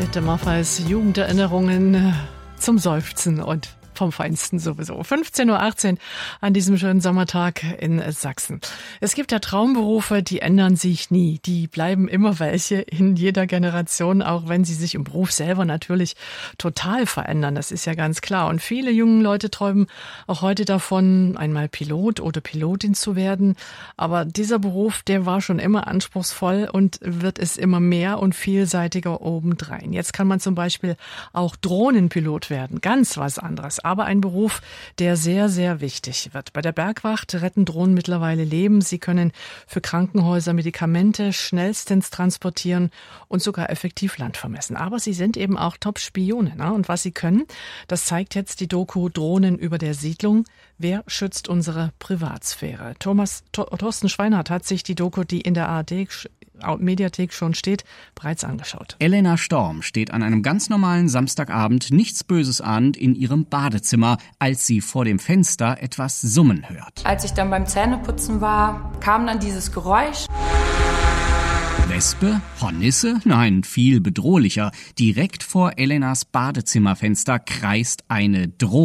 Peter Maffeis Jugenderinnerungen zum Seufzen und vom Feinsten sowieso. 15.18 Uhr an diesem schönen Sommertag in Sachsen. Es gibt ja Traumberufe, die ändern sich nie. Die bleiben immer welche in jeder Generation, auch wenn sie sich im Beruf selber natürlich total verändern. Das ist ja ganz klar. Und viele junge Leute träumen auch heute davon, einmal Pilot oder Pilotin zu werden. Aber dieser Beruf, der war schon immer anspruchsvoll und wird es immer mehr und vielseitiger obendrein. Jetzt kann man zum Beispiel auch Drohnenpilot werden. Ganz was anderes. Aber ein Beruf, der sehr, sehr wichtig wird. Bei der Bergwacht retten Drohnen mittlerweile Leben. Sie können für Krankenhäuser Medikamente schnellstens transportieren und sogar effektiv Land vermessen. Aber sie sind eben auch Top-Spione. Ne? Und was sie können, das zeigt jetzt die Doku Drohnen über der Siedlung. Wer schützt unsere Privatsphäre? Thorsten Schweinhardt hat sich die Doku, die in der ARD-Mediathek schon steht, bereits angeschaut. Elena Storm steht an einem ganz normalen Samstagabend nichts Böses ahnend in ihrem Badezimmer, als sie vor dem Fenster etwas summen hört. Als ich dann beim Zähneputzen war, kam dann dieses Geräusch. Wespe? Hornisse? Nein, viel bedrohlicher. Direkt vor Elenas Badezimmerfenster kreist eine Drohne.